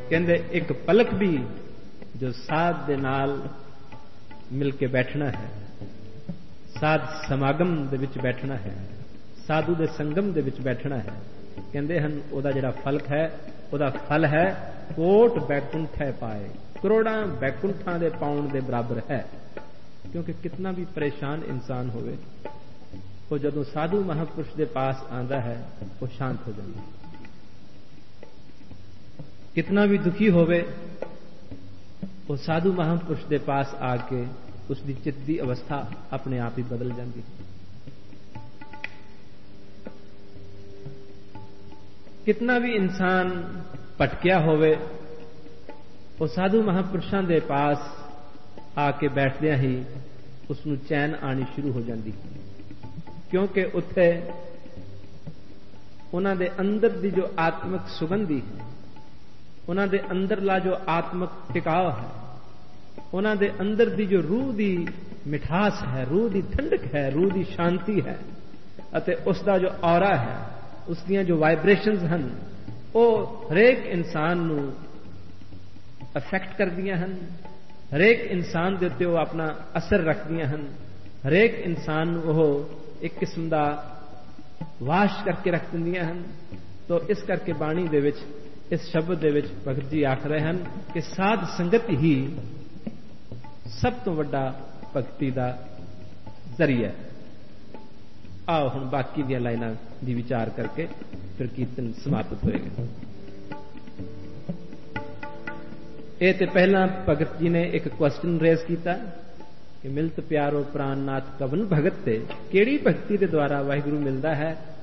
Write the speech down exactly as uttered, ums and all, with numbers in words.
कहंदे एक पलक भी जो साध दे नाल मिल के बैठना है, साध समागम दे विच बैठना है, साधु दे संगम दे विच बैठना है, कहंदे हन ओदा जिहड़ा फलक है, ओदा फल है कोट बैकुंठ है पाए, करोड़ां बैकुंठां दे पाउण दे बराबर है। क्योंकि कितना भी परेशान इंसान होवे, वो जदों साधु महापुरुष दे पास आंदा है वो शांत हो जाता है। कितना भी दुखी होवे, वो साधु महापुरुष दे पास आके उसकी चित्त दी अवस्था अपने आप ही बदल जाती है। कितना भी इंसान भटकिया होवे, वो साधु महापुरुषों दे पास आके बैठदियां ही उसनूं चैन आनी शुरू हो जाती, क्योंकि उत्थे उन्हां दे अंदर दी जो आत्मिक सुगंधी है, उन्हां दे अंदरला जो आत्मिक टिकाव है, उन्हां दे अंदर दी जो रूह दी मिठास है, रूह दी ठंडक है, रूह दी शांति है, अते उसका जो ऑरा है, उसदियां जो वाइब्रेशनस हन, वो हरेक इंसान नूं अफेक्ट करदियां हन, हरेक इंसान दे उत्ते वो अपना असर रखदियां हन, हरेक इंसान नूं वो एक किस्म दा वाश करके रख दिंदियां हन। तो इस करके बाणी दे विच इस शब्द दे विच भगत जी आख रहे हैं कि साध संगत ही सब तो वड्डा भगती दा जरिया। आओ हुण बाकी दी लाइनां दी विचार करके फिर कीर्तन समाप्त होएगा। ये तो पहला भगत जी ने एक क्वेश्चन रेज किया कि मिलत प्यारो प्राणनाथ कवन भगत ते, केड़ी भगती के द्वारा वाहिगुरु मिलता है